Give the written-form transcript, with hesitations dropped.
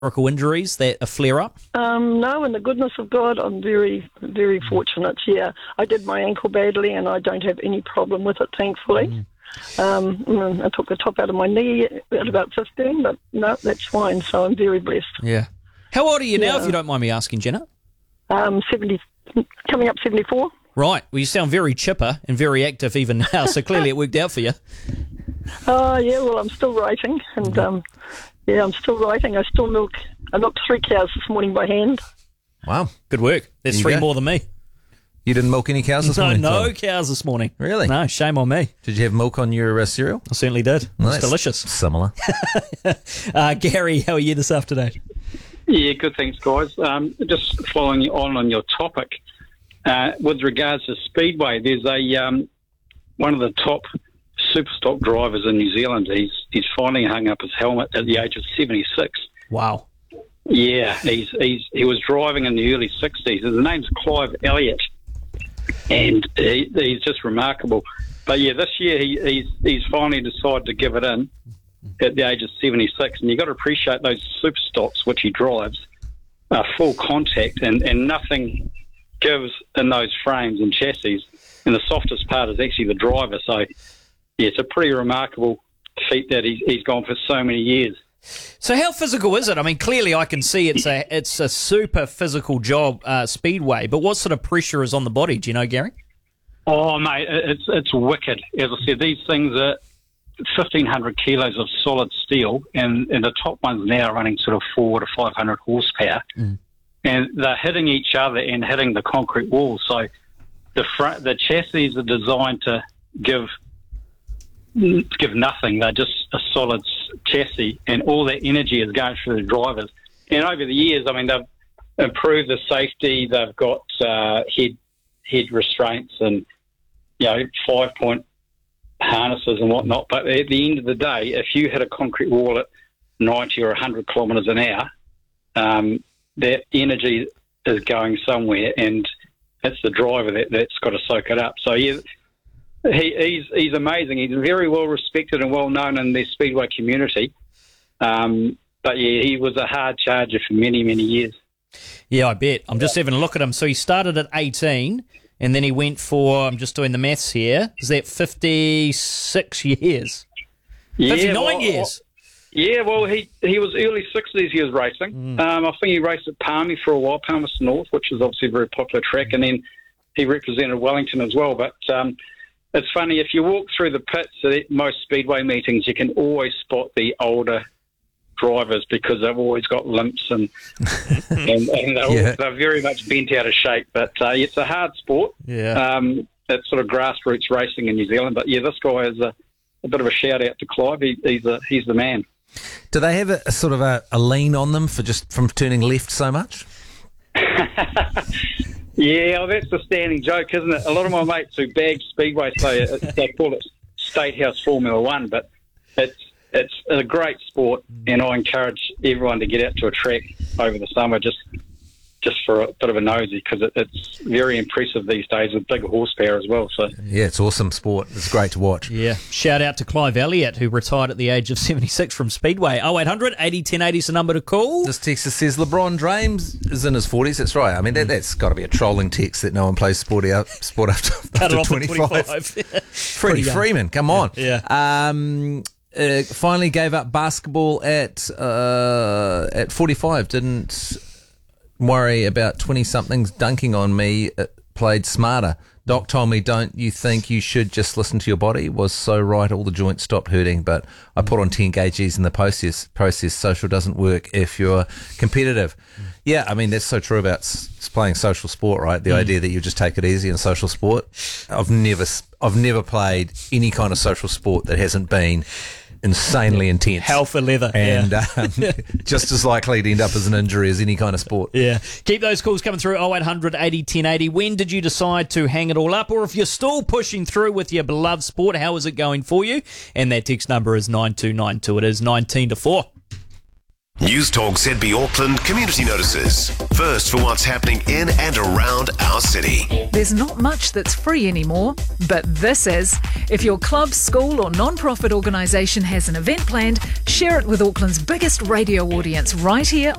historical injuries that a flare-up? No, in the goodness of God, I'm very, very fortunate. Yeah, I did my ankle badly, and I don't have any problem with it, thankfully. I took the top out of my knee at about 15, but no, that's fine. So I'm very blessed. Yeah. How old are you now, if you don't mind me asking, Jenna? 70, coming up 74. Right. Well, you sound very chipper and very active even now, so clearly it worked out for you. Yeah, well, I'm still writing, and I'm still writing. I milked 3 cows this morning by hand. Wow. Good work. There's 3 more than me. You didn't milk any cows this morning? No cows this morning. Really? No, shame on me. Did you have milk on your cereal? I certainly did. Nice. It's delicious. Similar. Gary, how are you this afternoon? Yeah, good, thanks, guys. Just following on your topic, with regards to Speedway, there's one of the top super stock drivers in New Zealand. He's finally hung up his helmet at the age of 76. Wow. Yeah, he was driving in the early 60s. His name's Clive Elliott, and he's just remarkable. But yeah, this year he's finally decided to give it in at the age of 76, and you've got to appreciate those super stocks which he drives are full contact, and nothing gives in those frames and chassis, and the softest part is actually the driver. So yeah, it's a pretty remarkable feat that he's gone for so many years. So how physical is it? I mean, clearly I can see it's a super physical job, Speedway, but what sort of pressure is on the body? Do you know, Gary? Oh, mate, it's wicked. As I said, these things are 1,500 kilos of solid steel, and the top ones now are running sort of 400 to 500 horsepower, and they're hitting each other and hitting the concrete wall. So the chassis are designed to give nothing. They're just a solid chassis, and all that energy is going through the drivers. And over the years, I mean, they've improved the safety. They've got head restraints and 5-point harnesses and whatnot. But at the end of the day, if you hit a concrete wall at 90 or 100 kilometres an hour, that energy is going somewhere, and it's the driver that's got to soak it up. So yeah. He's amazing. He's very well respected and well known in the Speedway community. But yeah, he was a hard charger for many, many years. Yeah, I bet. I'm just having a look at him. So he started at 18, and then he went for, I'm just doing the maths here, is that 56 years? Yeah, 59 years. Yeah, well, he was early 60s he was racing. I think he raced at Palmy for a while, Palmerston North, which is obviously a very popular track, and then he represented Wellington as well. But it's funny, if you walk through the pits at most Speedway meetings, you can always spot the older drivers because they've always got limps and they're very much bent out of shape. But it's a hard sport. Yeah. It's sort of grassroots racing in New Zealand. But yeah, this guy is a bit of a shout out to Clive. He's the man. Do they have a sort of a lean on them from turning left so much? Yeah, well, that's the standing joke, isn't it? A lot of my mates who bag Speedway say they call it Statehouse Formula One, but it's a great sport, and I encourage everyone to get out to a track over the summer just for a bit of a nosy, because it's very impressive these days with big horsepower as well. So yeah, it's awesome sport. It's great to watch. Yeah. Shout out to Clive Elliott, who retired at the age of 76 from Speedway. 0800 80 1080 is the number to call. This texter says LeBron James is in his 40s. That's right. I mean, that's got to be a trolling text that no one plays sport after 25. Freddie Freeman, come on. Yeah. Finally gave up basketball at 45. Didn't worry about 20-somethings dunking on me. Played smarter. Doc told me, don't you think you should just listen to your body? Was so right. All the joints stopped hurting, but I put on 10 kgs in the process. Social doesn't work if you're competitive. Yeah, I mean, that's so true about playing social sport, right? The idea that you just take it easy in social sport. I've never played any kind of social sport that hasn't been insanely intense. Hell for leather. And just as likely to end up as an injury as any kind of sport. Yeah. Keep those calls coming through, 0800 80 1080. When did you decide to hang it all up? Or if you're still pushing through with your beloved sport, how is it going for you? And that text number is 9292. It is 19 to 4. News Talk ZB Auckland community notices. First for what's happening in and around our city. There's not much that's free anymore, but this is. If your club, school or non-profit organisation has an event planned, share it with Auckland's biggest radio audience right here